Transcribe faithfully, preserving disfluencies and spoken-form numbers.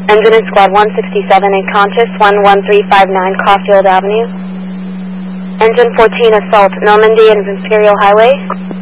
Engine in Squad one sixty-seven and Conscious one one three five nine Caulfield Avenue. Engine fourteen Assault, Normandy and Imperial Highway.